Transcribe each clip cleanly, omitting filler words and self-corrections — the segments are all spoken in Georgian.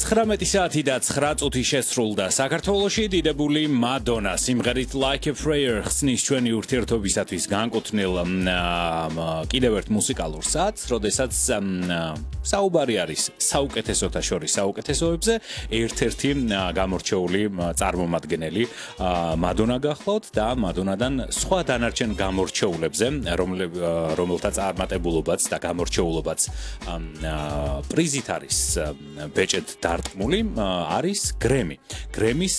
19 საათი და 9 წუთი შესრულდა. საქართველოში დიდებული მადონა სიმღერით Like a Prayer ხსნის ჩვენი ურთიერთობისათვის განკუთვნილ კიდევ ერთ მუსიკალურ საათს, როდესაც საუბარი არის საუკეთესოთა შორის საუკეთესოებზე, ერთ-ერთი გამორჩეული წარმომადგენელი მადონა გახლავთ და მადონადან სხვა დანარჩენ გამორჩეულებზე, რომელთა წარმატებულობაც და გამორჩეულობაც პრიზით არის ბეჭედ დარტყმული, არის გრემი. გრემის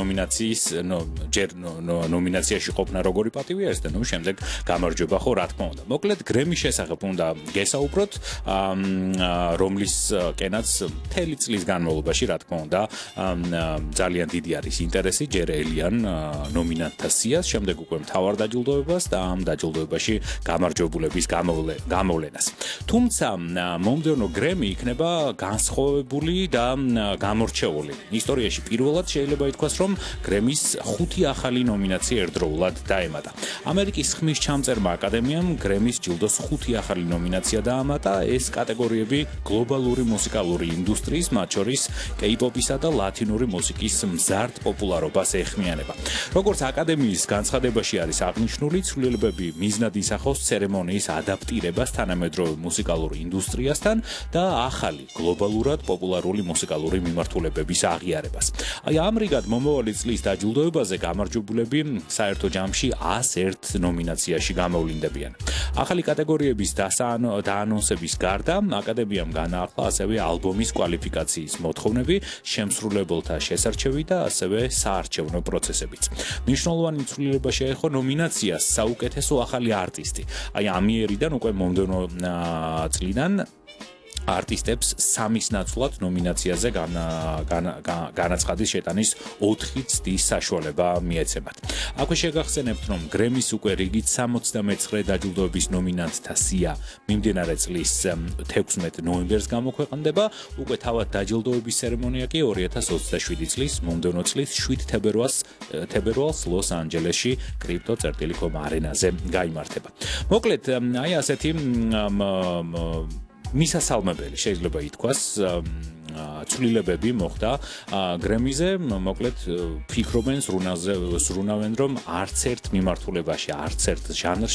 ნომინაციაში ყოფნა როგორი პატივი არის და შემდეგ გამარჯვება ხო რა თქმა უნდა. მოკლედ გრემის შესახებ უნდა გესაუბროთ, რომლის კენაც მთელი წლის განმავლობაში რა თქმა უნდა ძალიან დიდი არის ინტერესი ჯერ ელიან ნომინანტთა სიას, შემდეგ უკვე მთავარ დაჯილდოებას და ამ დაჯილდოებაში გამარჯვებულების გამოვლენას. თუმცა მომდევნო გრემი იქნება განსხვავებული და გამორჩეული. ისტორიაში პირველად შეიძლება ითქვას, რომ გრემის 5 ახალი ნომინაცია ერთდროულად დაემატა. ამერიკის ხმის ჩამწერმა აკადემიამ გრემის ჯილდოს 5 ახალი ნომინაცია დაამატა. ეს კატეგორიები გლობალური მუსიკალური ინდუსტრიის, მათ შორის K-pop-ისა და ლათინური მუსიკის მზარდ პოპულარობას ეხმიანება. როგორც აკადემიის განცხადებაში არის აღნიშნული, ცვლილებები მიზნად ისახავს ცერემონიის ადაპტირებას თანამედროვე მუსიკალურ ინდუსტრიასთან და ახალი გლობალურად პოპულარული მუსიკალური მიმართულებების აღიარებას. აი ამრიგად მომავალი წლის დაჯილდოებაზე გამარჯვებულები საერთო ჯამში 101 ნომინაციაში გამოვლინდებიან. ახალი კატეგორიების დაანონსების გარდა აკადემიამ განაახლა ასევე ალბომის კვალიფიკაციის მოთხოვნები, შემსრულებელთა შესარჩევი და ასევე საარჩევნო პროცესებიც. მნიშვნელოვანი ცვლილება შეეხო ნომინაციას საუკეთესო ახალი არტისტი. აი ამიერიდან უკვე მომდევნო წლიდან არტისტებს 3-ის ნაცვლად ნომინაციაზე განაცხადის შეტანის 4 წლის საშუალება მიეცემათ. აქვე შეგახსენებთ, რომ გრემის უკვე რიგით 69 დაჯილდოების ნომინანტთა სია მიმდინარე წლის 16 ნოემბერს გამოქვეყნდება, უკვე თავად დაჯილდოების ცერემონია კი 2027 წლის მომდევნო წლის 7 თებერვალს ლოს-ანჯელესში crypto.com არენაზე გაიმართება. მოკლედ, აი ასეთი მისასალმებელი შეიძლება ითქვას ცვლილებები მოხდა გრემიზე, მოკლედ ფიქრობენ, ზრუნავენ, რომ არც ერთ მიმართულებაში, არც ერთ ჟანრში